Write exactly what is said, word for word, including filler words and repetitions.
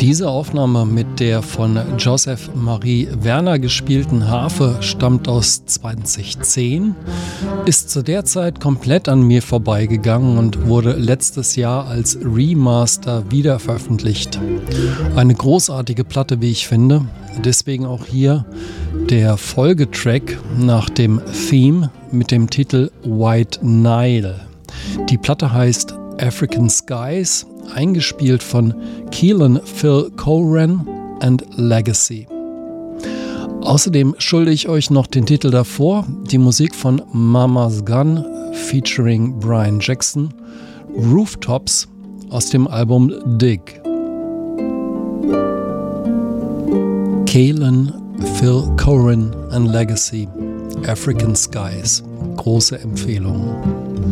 Diese Aufnahme mit der von Joseph Marie Werner gespielten Harfe stammt aus zweitausendzehn, ist zu der Zeit komplett an mir vorbeigegangen und wurde letztes Jahr als Remaster wiederveröffentlicht. Eine großartige Platte, wie ich finde. Deswegen auch hier der Folgetrack nach dem Theme mit dem Titel White Nile. Die Platte heißt African Skies, eingespielt von Keelan Phil Coran and Legacy. Außerdem schulde ich euch noch den Titel davor, die Musik von Mama's Gun featuring Brian Jackson, Rooftops aus dem Album Dig. Keelan Phil Coran and Legacy, African Skies, große Empfehlung.